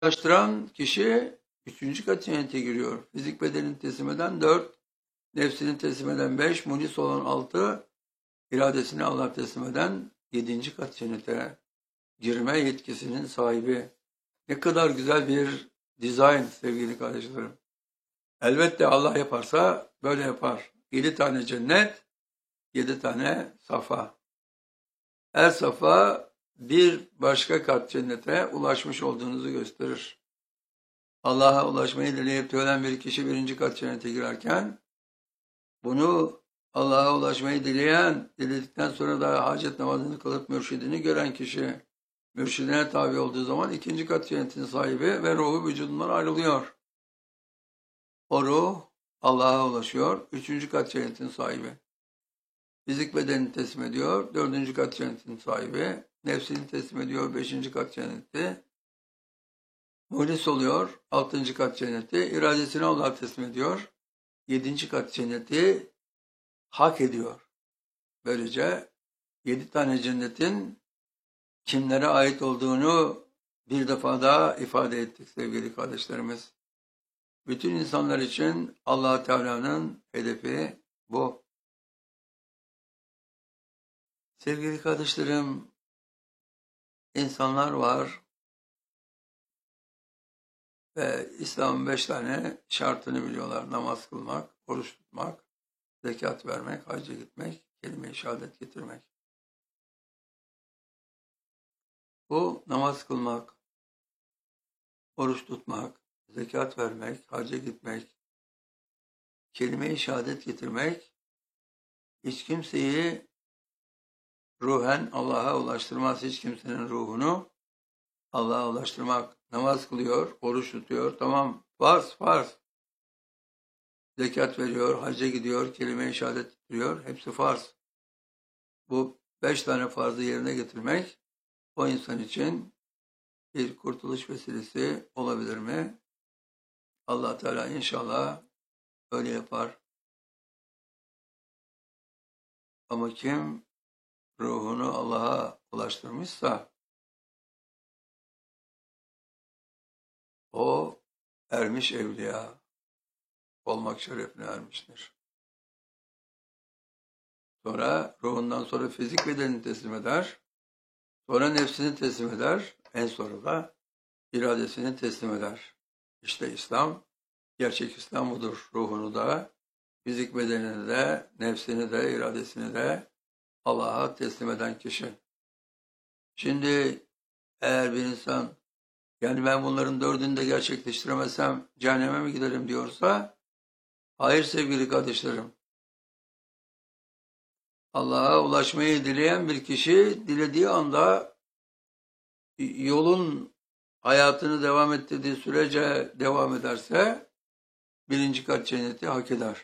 Araştıran kişi üçüncü kat cennete giriyor. Fizik bedenini teslim eden 4, nefsini teslim eden 5, munis olan 6, iradesini Allah teslim eden 7. kat cennete girme yetkisinin sahibi. Ne kadar güzel bir dizayn sevgili kardeşlerim. Elbette Allah yaparsa böyle yapar. 7 tane cennet, 7 tane safa. Her safa bir başka kat cennete ulaşmış olduğunuzu gösterir. Allah'a ulaşmayı dileyip ölen bir kişi 1. kat cennete girerken, bunu Allah'a ulaşmayı diledikten sonra da hacet namazını kılıp mürşidini gören kişi, mürşidine tabi olduğu zaman 2. kat cennetin sahibi ve ruhu vücudundan ayrılıyor. O ruh Allah'a ulaşıyor, 3. kat cennetin sahibi. Fizik bedenini teslim ediyor, 4. kat cennetin sahibi. Nefsini teslim ediyor, 5. kat cenneti. Muhlis oluyor, 6. kat cenneti. İradesini Allah'a teslim ediyor, 7. kat cenneti hak ediyor. Böylece 7 tane cennetin kimlere ait olduğunu bir defa daha ifade ettik sevgili kardeşlerimiz. Bütün insanlar için Allah Teala'nın hedefi bu. Sevgili kardeşlerim, insanlar var ve İslam'ın 5 tane şartını biliyorlar. Namaz kılmak, oruç tutmak, zekat vermek, hacca gitmek, kelime-i şehadet getirmek. Bu namaz kılmak, oruç tutmak, zekat vermek, hacca gitmek, kelime-i şehadet getirmek hiç kimseyi ruhen Allah'a ulaştırmaz. Hiç kimsenin ruhunu Allah'a ulaştırmak. Namaz kılıyor, oruç tutuyor, tamam, farz. Zekat veriyor, hacca gidiyor, kelime-i şehadet getiriyor, hepsi farz. Bu 5 tane farzı yerine getirmek o insan için bir kurtuluş vesilesi olabilir mi? Allah Teala inşallah öyle yapar. Ama kim ruhunu Allah'a ulaştırmışsa o ermiş evliya olmak şerefine ermiştir. Sonra ruhundan sonra fizik bedenini teslim eder. Sonra nefsini teslim eder. En sonra da iradesini teslim eder. İşte İslam, gerçek İslam budur. Ruhunu da, fizik bedenini de, nefsini de, iradesini de Allah'a teslim eden kişi. Şimdi eğer bir insan, yani ben bunların 4'ünü de gerçekleştiremezsem cehenneme mi giderim diyorsa, hayır sevgili kardeşlerim. Allah'a ulaşmayı dileyen bir kişi dilediği anda yolun hayatını devam ettirdiği sürece devam ederse 1. kat cenneti hak eder.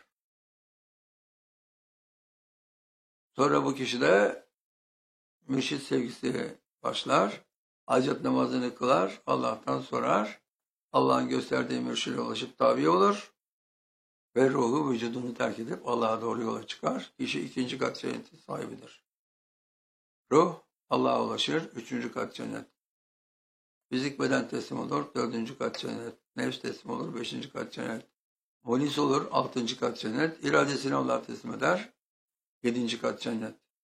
Sonra bu kişide mürşit sevgisi başlar. Hacet namazını kılar, Allah'tan sorar. Allah'ın gösterdiği mürşide ulaşıp tabi olur. Ve ruhu vücudunu terk edip Allah'a doğru yola çıkar. Kişi 2. kat cennetin sahibidir. Ruh Allah'a ulaşır, 3. kat cennet. Fizik beden teslim olur, 4. kat cennet. Nefs teslim olur, 5. kat cennet. Mulis olur, 6. kat cennet. İradesini Allah'a teslim eder, 7. kat cennet.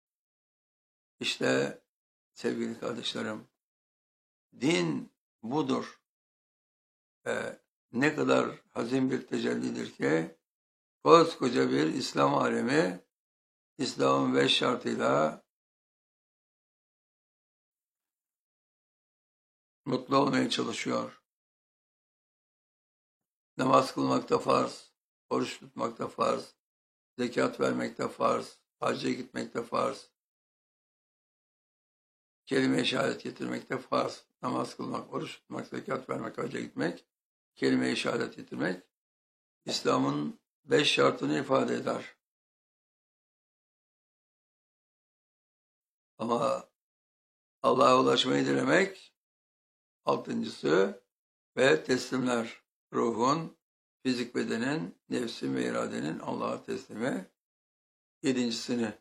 İşte sevgili kardeşlerim, din budur. Ne kadar hazin bir tecellidir ki, koskoca bir İslam alemi, İslam'ın 5 şartıyla mutlu olmaya çalışıyor. Namaz kılmakta farz, oruç tutmakta farz, zekat vermekte farz, hacca gitmekte farz, kelime-i şehadet getirmekte farz, namaz kılmak, oruç tutmak, zekat vermek, hacca gitmek, kelime-i şehadet getirmek, İslam'ın 5 şartını ifade eder. Ama Allah'a ulaşmayı dilemek, 6.'sı ve teslimler, ruhun, fizik bedenin, nefsin ve iradenin Allah'a teslimi, 7.'sini.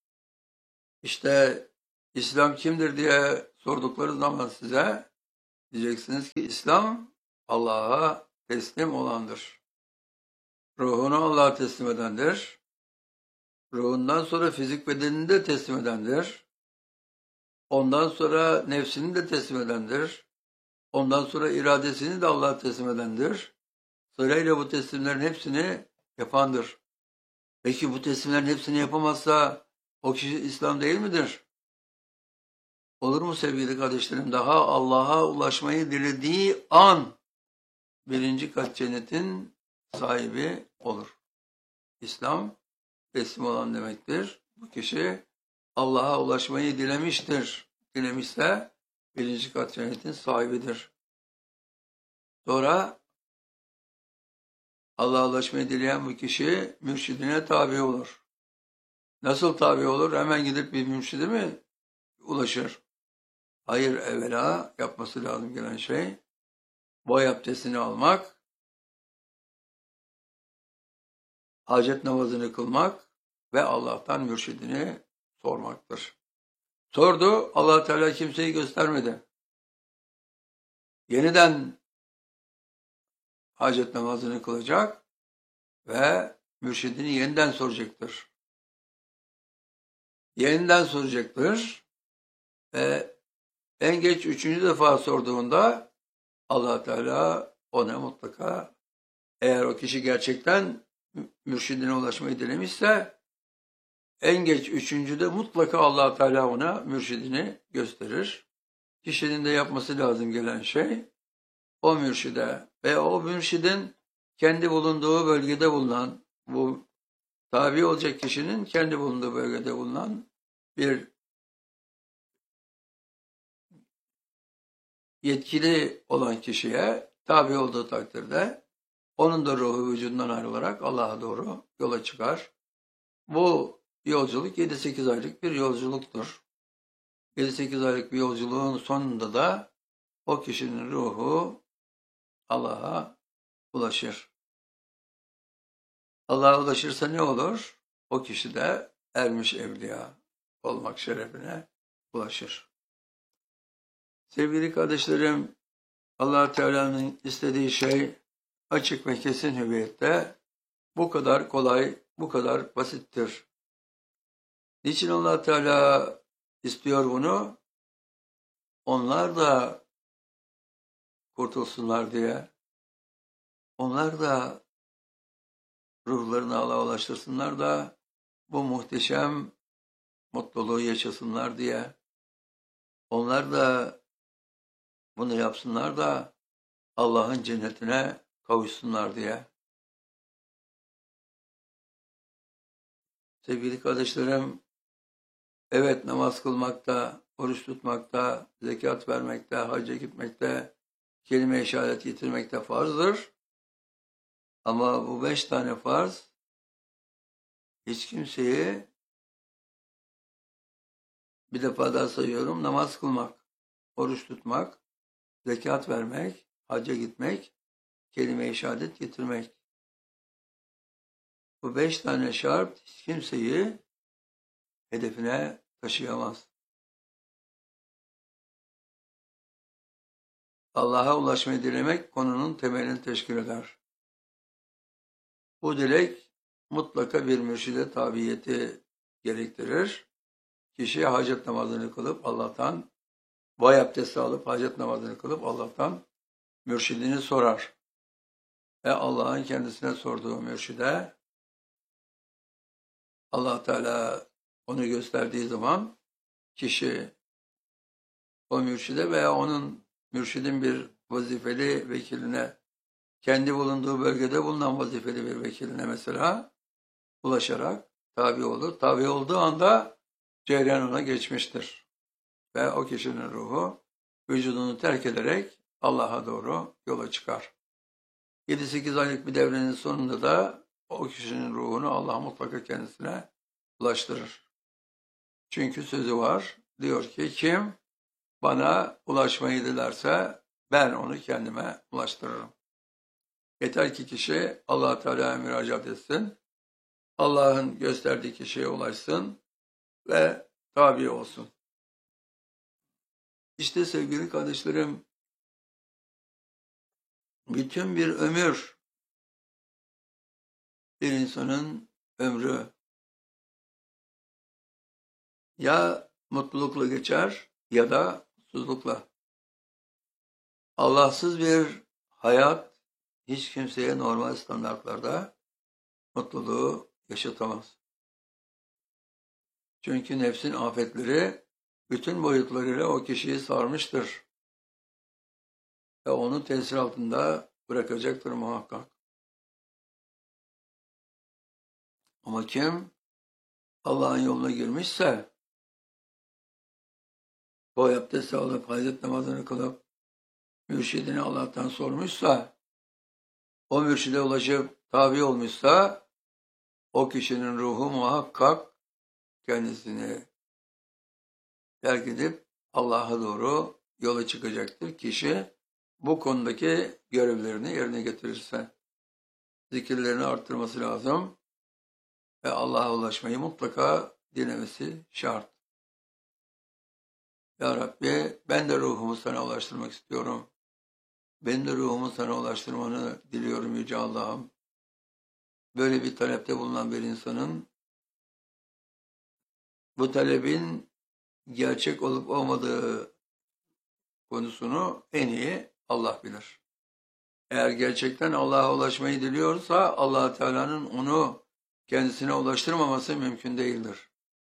İşte İslam kimdir diye sordukları zaman size Diyeceksiniz ki İslam Allah'a teslim olandır. Ruhunu Allah'a teslim edendir. Ruhundan sonra fizik bedenini de teslim edendir. Ondan sonra nefsini de teslim edendir. Ondan sonra iradesini de Allah'a teslim edendir. Sırayla bu teslimlerin hepsini yapandır. Peki bu teslimlerin hepsini yapamazsa o kişi İslam değil midir? Olur mu sevgili kardeşlerim? Daha Allah'a ulaşmayı dilediği an birinci kat cennetin sahibi olur. İslam teslim olan demektir. Bu kişi Allah'a ulaşmayı dilemiştir. Dilemişse birinci kat cennetin sahibidir. Sonra Allah'a ulaşmayı dileyen bu kişi mürşidine tabi olur. Nasıl tabi olur? Hemen gidip bir mürşide mi ulaşır? Hayır, evvela yapması lazım gelen şey boy abdestini almak, hacet namazını kılmak ve Allah'tan mürşidini sormaktır. Sordu, Allah Teala kimseyi göstermedi. Yeniden hacet namazını kılacak ve mürşidini yeniden soracaktır. Yeniden soracaktır ve en geç 3. defa sorduğunda Allah Teala ona mutlaka, eğer o kişi gerçekten mürşidine ulaşmayı dilemişse, en geç 3.'de mutlaka Allah Teala ona mürşidini gösterir. Kişinin de yapması lazım gelen şey o mürşide ve o mürşidin kendi bulunduğu bölgede bulunan, bu tabi olacak kişinin kendi bulunduğu bölgede bulunan bir yetkili olan kişiye tabi olduğu takdirde onun da ruhu vücudundan ayrılarak Allah'a doğru yola çıkar. Bu yolculuk 7-8 aylık bir yolculuktur. 7-8 aylık bir yolculuğun sonunda da o kişinin ruhu Allah'a ulaşır. Allah'a ulaşırsa ne olur? O kişi de ermiş evliya olmak şerefine ulaşır. Sevgili kardeşlerim, Allah Teala'nın istediği şey açık ve kesin hüviyette bu kadar kolay, bu kadar basittir. Niçin Allah Teala istiyor bunu? Onlar da kurtulsunlar diye. Onlar da ruhlarını Allah'a ulaştırsınlar da bu muhteşem mutluluğu yaşasınlar diye. Onlar da bunu yapsınlar da Allah'ın cennetine kavuşsunlar diye. Sevgili kardeşlerim, evet, namaz kılmakta, oruç tutmakta, zekat vermekte, hacca gitmekte, kelime-i şehadet getirmekte farzdır. Ama bu 5 tane farz hiç kimseyi, bir defa daha sayıyorum, namaz kılmak, oruç tutmak, zekat vermek, hacca gitmek, kelime-i şehadet getirmek. Bu 5 tane şart hiç kimseyi hedefine taşıyamaz. Allah'a ulaşmayı dilemek konunun temelini teşkil eder. Bu dilek mutlaka bir mürşide tabiyeti gerektirir. Kişi hacet namazını kılıp Allah'tan, boy abdesti alıp hacet namazını kılıp Allah'tan mürşidini sorar. Ve Allah'ın kendisine sorduğu mürşide Allah Teala onu gösterdiği zaman kişi o mürşide veya onun mürşidin bir vazifeli vekiline, kendi bulunduğu bölgede bulunan vazifeli bir vekiline mesela ulaşarak tabi olur. Tabi olduğu anda cereyan ona geçmiştir. Ve o kişinin ruhu vücudunu terk ederek Allah'a doğru yola çıkar. 7-8 aylık bir devrenin sonunda da o kişinin ruhunu Allah mutlaka kendisine ulaştırır. Çünkü sözü var. Diyor ki kim bana ulaşmayı dilerse ben onu kendime ulaştırırım. Yeter ki kişi Allah Teala'ya müracaat etsin. Allah'ın gösterdiği kişiye ulaşsın ve tabi olsun. İşte sevgili kardeşlerim, bütün bir ömür, bir insanın ömrü ya mutlulukla geçer ya da mutsuzlukla. Allahsız bir hayat hiç kimseye normal standartlarda mutluluğu yaşatamaz. Çünkü nefsin afetleri bütün boyutlarıyla o kişiyi sarmıştır ve onu tesir altında bırakacaktır muhakkak. Ama kim Allah'ın yoluna girmişse, bu abdesti alıp hayret namazını kılıp mürşidini Allah'tan sormuşsa, o mürşide ulaşıp tabi olmuşsa, o kişinin ruhu muhakkak kendisini terk edip Allah'a doğru yola çıkacaktır. Kişi bu konudaki görevlerini yerine getirirse, zikirlerini arttırması lazım ve Allah'a ulaşmayı mutlaka dilemesi şart. Ya Rabbi, ben de ruhumu sana ulaştırmak istiyorum. Ben de ruhumu sana ulaştırmanı diliyorum Yüce Allah'ım. Böyle bir talepte bulunan bir insanın bu talebin gerçek olup olmadığı konusunu en iyi Allah bilir. Eğer gerçekten Allah'a ulaşmayı diliyorsa Allah Teala'nın onu kendisine ulaştırmaması mümkün değildir.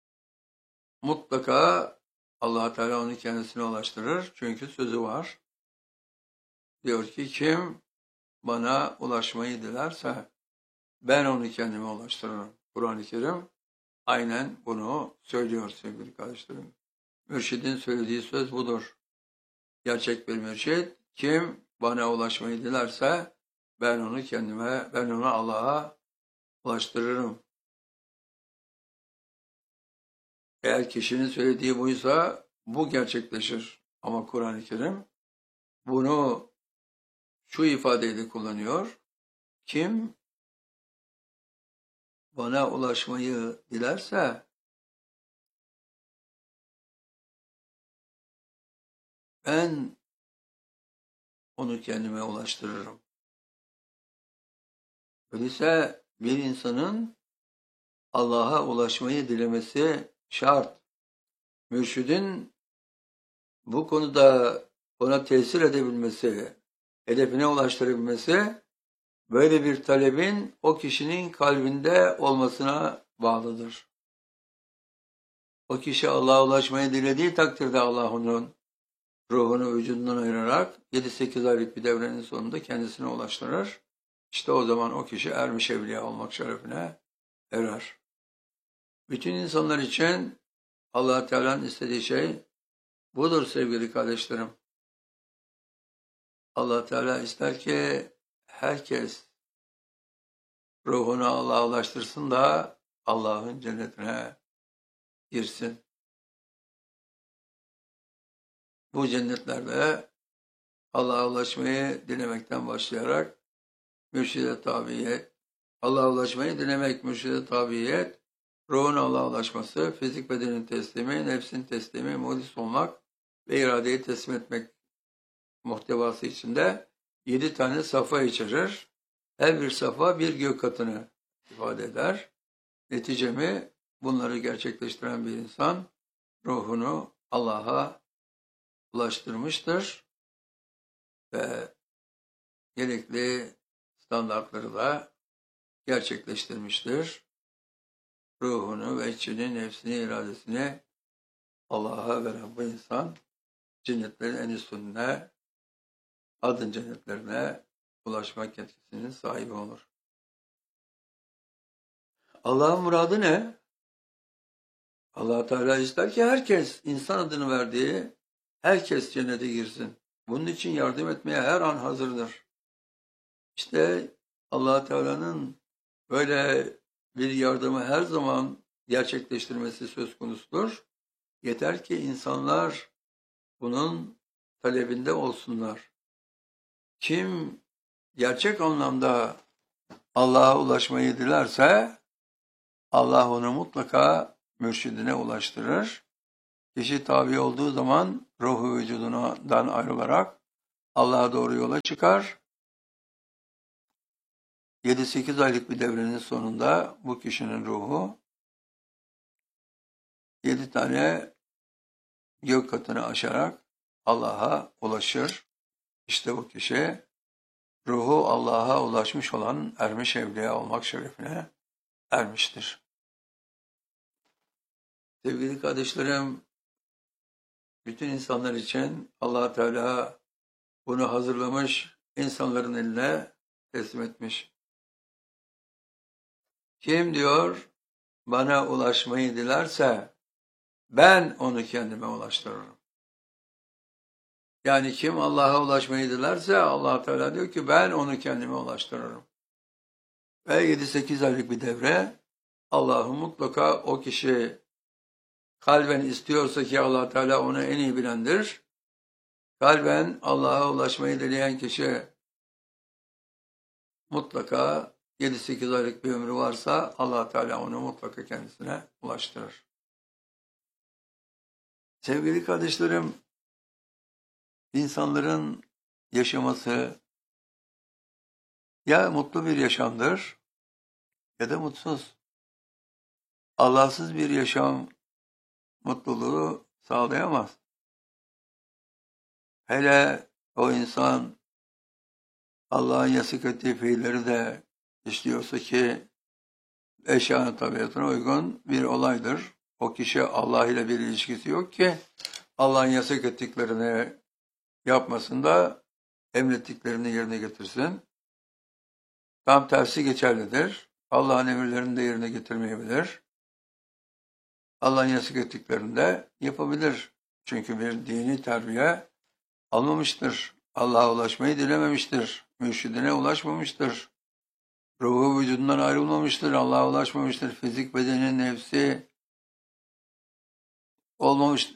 Mutlaka Allah Teala onu kendisine ulaştırır. Çünkü sözü var. Diyor ki kim bana ulaşmayı dilerse ben onu kendime ulaştırırım. Kur'an-ı Kerim aynen bunu söylüyor sevgili kardeşlerim. Mürşidin söylediği söz budur. Gerçek bir mürşid kim bana ulaşmayı dilerse ben onu Allah'a ulaştırırım. Eğer kişinin söylediği buysa bu gerçekleşir. Ama Kur'an-ı Kerim bunu şu ifadeyle kullanıyor. Kim bana ulaşmayı dilerse ben onu kendime ulaştırırım. Öyleyse bir insanın Allah'a ulaşmayı dilemesi şart. Mürşidin bu konuda ona tesir edebilmesi, hedefine ulaştırabilmesi, böyle bir talebin o kişinin kalbinde olmasına bağlıdır. O kişi Allah'a ulaşmayı dilediği takdirde Allah onun ruhunu vücudundan ayırarak 7-8 aylık bir devrenin sonunda kendisine ulaştırır. İşte o zaman o kişi ermiş evliya olmak şerefine erer. Bütün insanlar için Allah Teala'nın istediği şey budur sevgili kardeşlerim. Allah Teala ister ki herkes ruhunu Allah'a ulaştırsın da Allah'ın cennetine girsin. Bu cennetlerde Allah'a ulaşmayı dilemekten başlayarak mürşide tabiyet, Allah'a ulaşmayı dilemek, mürşide tabiyet, ruhun Allah'a ulaşması, fizik bedenin teslimi, nefsin teslimi, muhlis olmak ve iradeyi teslim etmek muhtevası içinde 7 tane safa içerir. Her bir safa bir gök katını ifade eder. Neticemi bunları gerçekleştiren bir insan ruhunu Allah'a ulaştırmıştır ve gerekli standartları da gerçekleştirmiştir. Ruhunu ve içini, nefsini, iradesini Allah'a veren bu insan cennetlerin en üstünde, adın cennetlerine ulaşmak yetkisinin sahibi olur. Allah'ın muradı ne? Allah Teala ister ki herkes, insan adını verdiği herkes cennete girsin. Bunun için yardım etmeye her an hazırdır. İşte Allah Teala'nın böyle bir yardımı her zaman gerçekleştirmesi söz konusudur. Yeter ki insanlar bunun talebinde olsunlar. Kim gerçek anlamda Allah'a ulaşmayı dilerse Allah onu mutlaka mürşidine ulaştırır. Kişi tabi olduğu zaman ruhu vücudundan ayrılarak Allah'a doğru yola çıkar 7-8 aylık bir devrenin sonunda bu kişinin ruhu 7 tane gök katını aşarak Allah'a ulaşır. İşte bu kişi ruhu Allah'a ulaşmış olan ermiş evliya olmak şerefine ermiştir. Sevgili kardeşlerim, bütün insanlar için Allah Teala bunu hazırlamış, insanların eline teslim etmiş. Kim diyor bana ulaşmayı dilerse ben onu kendime ulaştırırım. Yani kim Allah'a ulaşmayı dilerse Allah Teala diyor ki ben onu kendime ulaştırırım. Ve 7-8 aylık bir devre Allah'ı mutlaka o kişi kalben istiyorsa ki Allah Teala onu en iyi bilendir. Kalben Allah'a ulaşmayı dileyen kişi mutlaka 7-8 aylık bir ömrü varsa Allah Teala onu mutlaka kendisine ulaştırır. Sevgili kardeşlerim, insanların yaşaması ya mutlu bir yaşamdır ya da mutsuz. Allahsız bir yaşam mutluluğu sağlayamaz. Hele o insan Allah'ın yasak ettiği fiilleri de işliyorsa ki eşyanın tabiatına uygun bir olaydır. O kişi Allah ile bir ilişkisi yok ki Allah'ın yasak ettiklerini yapmasın da emrettiklerini yerine getirsin. Tam tersi geçerlidir. Allah'ın emirlerini de yerine getirmeyebilir. Allah'ın yasak ettiklerini de yapabilir. Çünkü bir dini terbiye almamıştır. Allah'a ulaşmayı dilememiştir. Mürşidine ulaşmamıştır. Ruhu vücudundan ayrılmamıştır. Allah'a ulaşmamıştır. Fizik, bedeni, nefsi olmamış,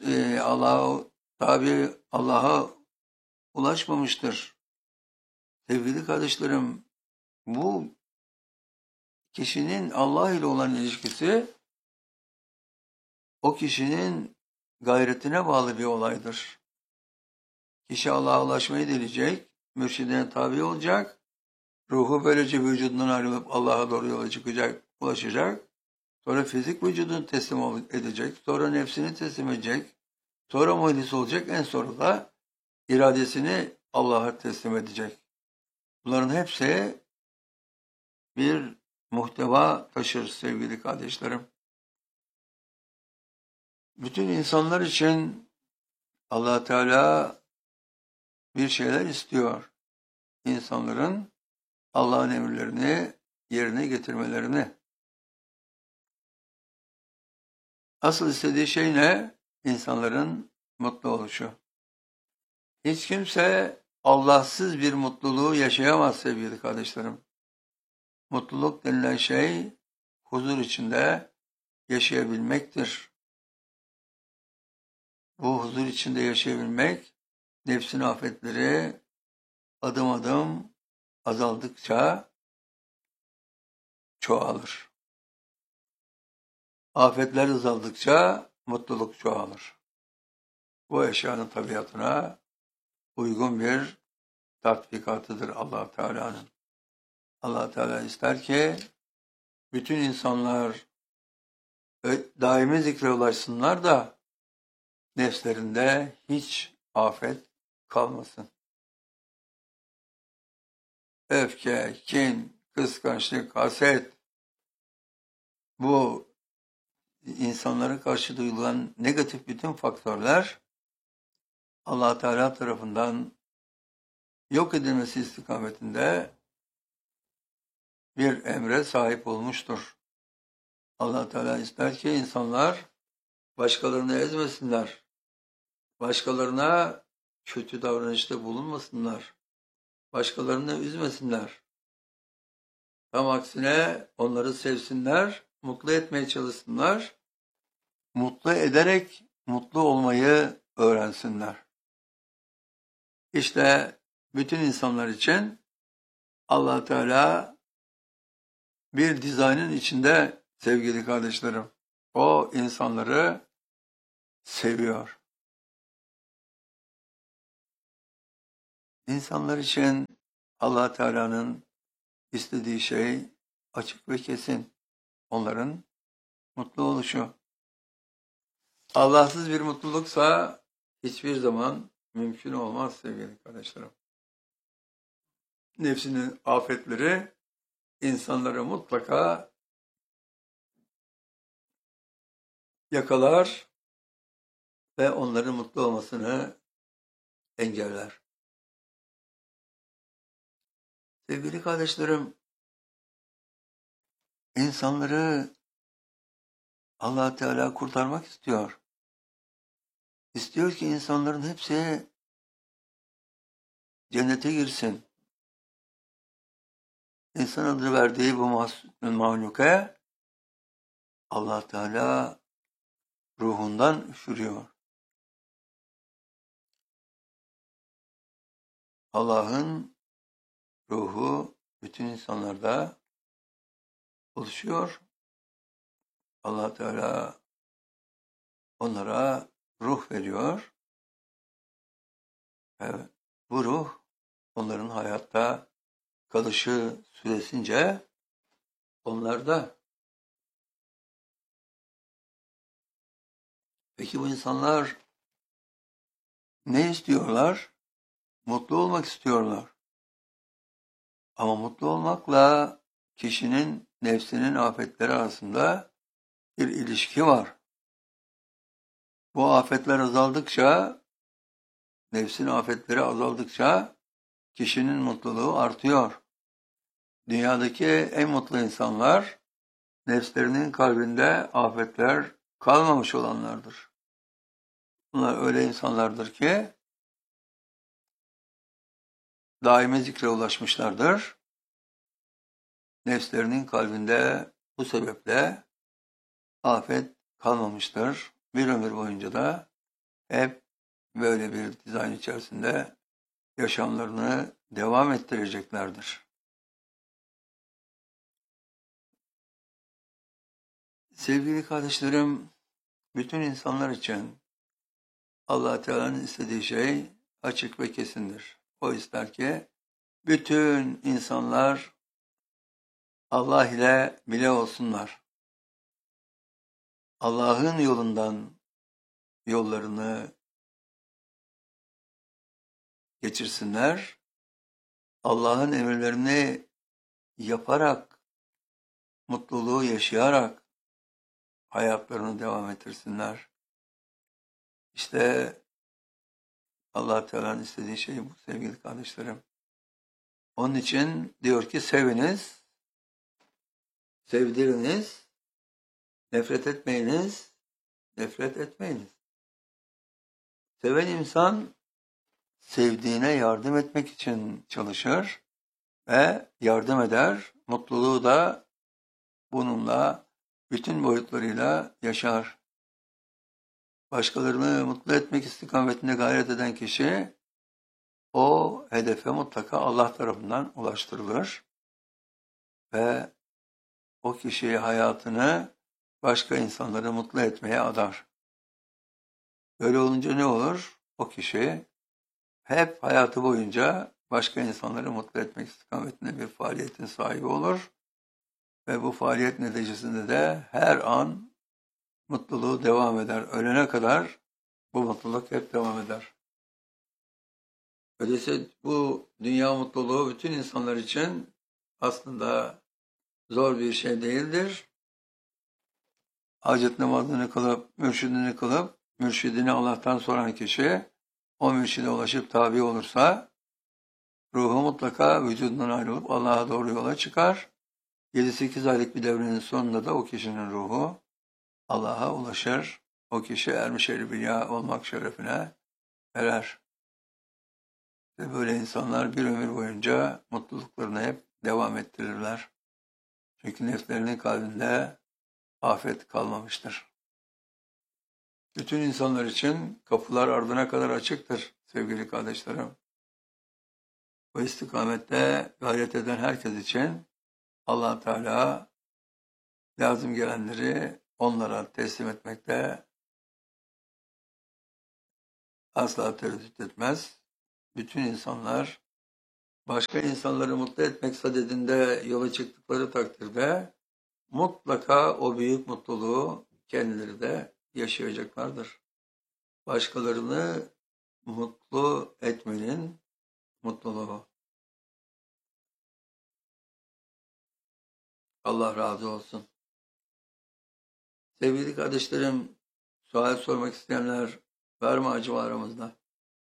Allah'a ulaşmamıştır. Sevgili kardeşlerim, bu kişinin Allah ile olan ilişkisi o kişinin gayretine bağlı bir olaydır. Kişi Allah'a ulaşmayı dileyecek, mürşidine tabi olacak, ruhu böylece vücudundan ayrılıp Allah'a doğru yola çıkacak, ulaşacak, sonra fizik vücudunu teslim edecek, sonra nefsini teslim edecek, sonra muhlis olacak, en sonra da iradesini Allah'a teslim edecek. Bunların hepsi bir muhteva taşır sevgili kardeşlerim. Bütün insanlar için Allah Teala bir şeyler istiyor. İnsanların Allah'ın emirlerini yerine getirmelerini. Asıl istediği şey ne? İnsanların mutlu oluşu. Hiç kimse Allahsız bir mutluluğu yaşayamaz sevgili kardeşlerim. Mutluluk denilen şey huzur içinde yaşayabilmektir. Bu huzur içinde yaşayabilmek, nefsin afetleri adım adım azaldıkça çoğalır. Afetler azaldıkça mutluluk çoğalır. Bu eşyanın tabiatına uygun bir tatbikatıdır Allah Teala'nın. Allah Teala ister ki bütün insanlar daimi zikre ulaşsınlar da nefslerinde hiç afet kalmasın. Öfke, kin, kıskançlık, haset, bu insanlara karşı duyulan negatif bütün faktörler Allah Teala tarafından yok edilmesi istikametinde bir emre sahip olmuştur. Allah Teala ister ki insanlar başkalarını ezmesinler, başkalarına kötü davranışta bulunmasınlar, başkalarını üzmesinler. Tam aksine onları sevsinler, mutlu etmeye çalışsınlar, mutlu ederek mutlu olmayı öğrensinler. İşte bütün insanlar için Allah Teala bir dizaynın içinde sevgili kardeşlerim. O insanları seviyor. İnsanlar için Allah Teala'nın istediği şey açık ve kesin. Onların mutlu oluşu. Allahsız bir mutluluksa hiçbir zaman mümkün olmaz sevgili kardeşlerim. Nefsinin afetleri insanları mutlaka yakalar ve onların mutlu olmasını engeller. Sevgili kardeşlerim, insanları Allah Teala kurtarmak istiyor. İstiyor ki insanların hepsi cennete girsin. İnsan adını verdiği bu mahluka Allah Teala ruhundan üfürüyor. Allah'ın ruhu bütün insanlarda oluşuyor. Allah Teala onlara ruh veriyor. Evet, bu ruh onların hayatta kalışı süresince onlarda. Peki bu insanlar ne istiyorlar? Mutlu olmak istiyorlar. Ama mutlu olmakla kişinin nefsinin afetleri arasında bir ilişki var. Bu afetler azaldıkça, nefsin afetleri azaldıkça kişinin mutluluğu artıyor. Dünyadaki en mutlu insanlar nefslerinin kalbinde afetler kalmamış olanlardır. Bunlar öyle insanlardır ki daimi zikre ulaşmışlardır. Nefslerinin kalbinde bu sebeple afet kalmamıştır. Bir ömür boyunca da hep böyle bir dizayn içerisinde yaşamlarını devam ettireceklerdir. Sevgili kardeşlerim, bütün insanlar için Allah Teala'nın istediği şey açık ve kesindir. O ister ki bütün insanlar Allah ile bile olsunlar. Allah'ın yolundan yollarını geçirsinler. Allah'ın emirlerini yaparak, mutluluğu yaşayarak hayatlarını devam ettirsinler. İşte Allah Teala'nın istediği şey bu sevgili kardeşlerim. Onun için diyor ki seviniz, sevdiriniz, nefret etmeyiniz, nefret etmeyiniz. Seven insan sevdiğine yardım etmek için çalışır ve yardım eder. Mutluluğu da bununla bütün boyutlarıyla yaşar. Başkalarını mutlu etmek istikametinde gayret eden kişi o hedefe mutlaka Allah tarafından ulaştırılır ve o kişi hayatını başka insanları mutlu etmeye adar. Böyle olunca ne olur? O kişi hep hayatı boyunca başka insanları mutlu etmek istikametinde bir faaliyetin sahibi olur ve bu faaliyet neticesinde de her an mutluluğu devam eder. Ölene kadar bu mutluluk hep devam eder. Öyleyse bu dünya mutluluğu bütün insanlar için aslında zor bir şey değildir. Hacet namazını kılıp, mürşidini Allah'tan soran kişi o mürşide ulaşıp tabi olursa ruhu mutlaka vücudundan ayrılıp Allah'a doğru yola çıkar. 7-8 aylık bir devrenin sonunda da o kişinin ruhu Allah'a ulaşır. O kişi ermiş erbilya olmak şerefine erer. Ve böyle insanlar bir ömür boyunca mutluluklarını hep devam ettirirler. Çünkü nefslerinin kalbinde afet kalmamıştır. Bütün insanlar için kapılar ardına kadar açıktır sevgili kardeşlerim. Bu istikamette gayret eden herkes için Allah Teala lazım gelenleri onlara teslim etmekte asla tereddüt etmez. Bütün insanlar başka insanları mutlu etmek sadedinde yola çıktıkları takdirde mutlaka o büyük mutluluğu kendileri de yaşayacaklardır. Başkalarını mutlu etmenin mutluluğu. Allah razı olsun. Sevgili kardeşlerim, sual sormak isteyenler var mı acaba aramızda?